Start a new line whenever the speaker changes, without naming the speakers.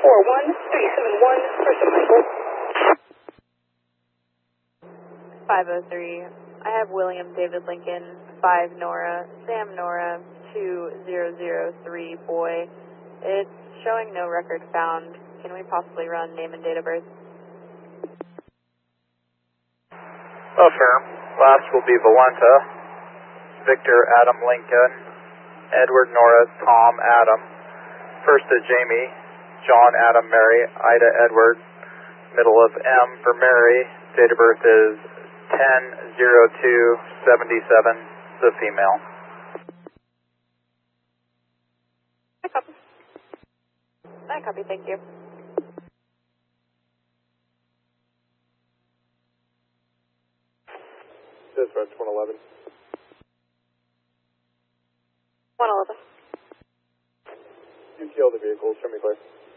41371, Christian Michael.
503. I have William David Lincoln, 5 Nora, Sam Nora, 2003 boy. It's showing no record found. Can we possibly run name and date of birth?
Affirm. Last will be Valenta, Victor Adam Lincoln, Edward Nora Tom Adam. First is Jamie, John Adam Mary, Ida Edward. Middle of M for Mary. Date of birth is 10/02/77. The female.
I copy, thank you.
Dispatch 111.
111.
UTL the vehicle, show me clear.